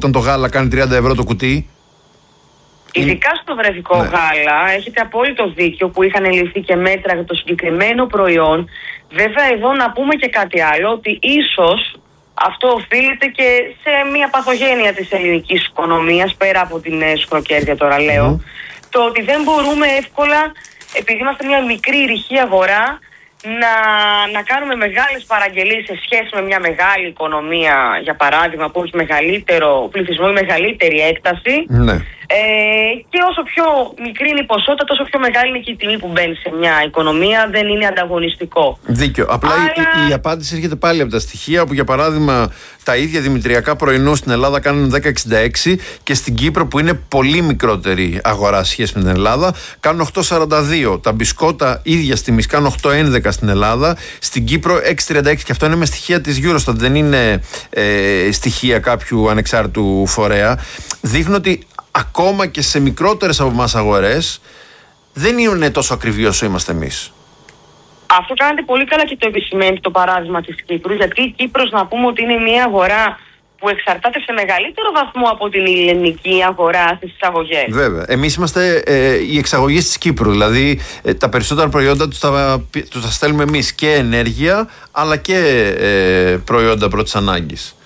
όταν το γάλα κάνει 30 ευρώ το κουτί. Ειδικά στο βρετικό γάλα, έχετε απόλυτο δίκιο που είχαν ληφθεί και μέτρα για το συγκεκριμένο προϊόν. Βέβαια, εδώ να πούμε και κάτι άλλο, ότι ίσως αυτό οφείλεται και σε μια παθογένεια της ελληνικής οικονομίας, πέρα από την σκροκέρδια τώρα λέω, το ότι δεν μπορούμε εύκολα, επειδή είμαστε μια μικρή ρηχή αγορά, να κάνουμε μεγάλες παραγγελίες σε σχέση με μια μεγάλη οικονομία, για παράδειγμα, που έχει μεγαλύτερο πληθυσμό ή μεγαλύτερη έκταση. Ναι. Και όσο πιο μικρή είναι η ποσότητα, τόσο πιο μεγάλη είναι και η τιμή που μπαίνει σε μια οικονομία. Δεν είναι ανταγωνιστικό. Δίκιο. Απλά η απάντηση έρχεται πάλι από τα στοιχεία, όπου για παράδειγμα τα ίδια δημητριακά πρωινού στην Ελλάδα κάνουν 10,66 και στην Κύπρο, που είναι πολύ μικρότερη αγορά σχέση με την Ελλάδα, κάνουν 8,42. Τα μπισκότα ίδια τιμής κάνουν 8,11 στην Ελλάδα, στην Κύπρο 6,36, και αυτό είναι με στοιχεία της Eurostat, δεν είναι στοιχεία κάποιου ανεξάρτητου φορέα. Δείχνουν ότι ακόμα και σε μικρότερες από εμάς αγορές δεν είναι τόσο ακριβή όσο είμαστε εμείς. Αυτό κάνετε πολύ καλά και το επισημαίνετε το παράδειγμα της Κύπρου, γιατί η Κύπρος, να πούμε ότι είναι μια αγορά που εξαρτάται σε μεγαλύτερο βαθμό από την ελληνική αγορά στις εισαγωγές. Βέβαια. Εμείς είμαστε οι εξαγωγείς της Κύπρου, δηλαδή τα περισσότερα προϊόντα τους τα στέλνουμε εμείς, και ενέργεια αλλά και προϊόντα πρώτης ανάγκης.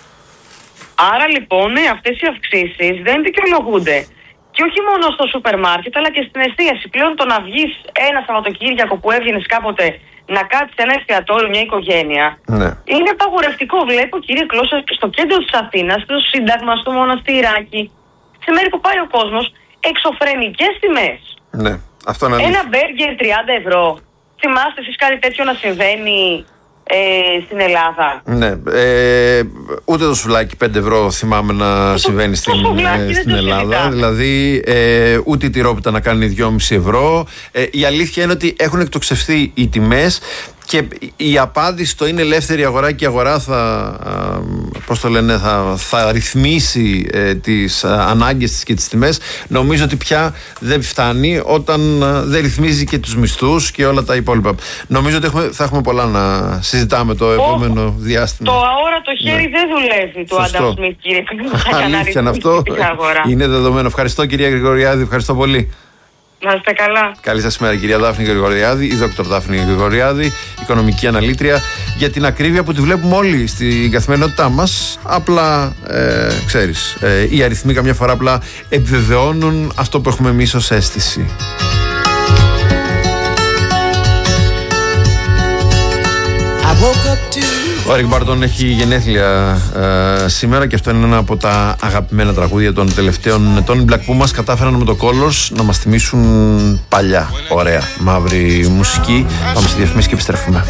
Άρα λοιπόν αυτές οι αυξήσεις δεν δικαιολογούνται. Και όχι μόνο στο σούπερ μάρκετ, αλλά και στην εστίαση. Πλέον το να βγεις ένα Σαββατοκύριακο που έβγαινες κάποτε να κάτσεις σε ένα εστιατόριο, μια οικογένεια, είναι απαγορευτικό. Βλέπω, κύριε Κλώσσα, στο κέντρο της Αθήνας, στο Σύνταγμα, στο Μοναστηράκι, σε μέρη που πάει ο κόσμος, εξωφρενικές τιμές. Ναι, αυτό είναι αλήθεια. Ένα μπέργκερ 30 ευρώ. Θυμάστε εσείς κάτι τέτοιο να συμβαίνει στην Ελλάδα? Ναι, ούτε το σουβλάκι 5 ευρώ θυμάμαι να συμβαίνει στην Ελλάδα. Δηλαδή ούτε η τυρόπιτα να κάνει 2,5 ευρώ. Η αλήθεια είναι ότι έχουν εκτοξευθεί οι τιμές, και η απάντηση στο είναι ελεύθερη αγορά, και η αγορά θα ρυθμίσει τις ανάγκες της και τις τιμές. Νομίζω ότι πια δεν φτάνει όταν δεν ρυθμίζει και τους μισθούς και όλα τα υπόλοιπα. Νομίζω ότι θα έχουμε πολλά να συζητάμε το επόμενο διάστημα. Το αόρατο χέρι δεν δουλεύει του Άνταμ Σμιθ, κύριε. Αλήθεια είναι αυτό. Είναι δεδομένο. Ευχαριστώ, κυρία Γρηγοριάδη. Ευχαριστώ πολύ. Να είστε καλά. Καλή σας μέρα, κυρία Δάφνη Γρηγοριάδη, η Δόκτωρ Δάφνη Γρηγοριάδη, οικονομική αναλήτρια, για την ακρίβεια που τη βλέπουμε όλοι στην καθημερινότητά μας. Απλά, ξέρεις, οι αριθμοί καμιά φορά απλά επιβεβαιώνουν αυτό που έχουμε εμείς ως αίσθηση. Ο Έρικ Μπάρτον έχει γενέθλια σήμερα, και αυτό είναι ένα από τα αγαπημένα τραγούδια των τελευταίων ετών. Οι Black Pumas κατάφεραν με το Colors να μας θυμίσουν παλιά, ωραία, μαύρη μουσική. Πάμε στη διαφήμιση και επιστρέφουμε.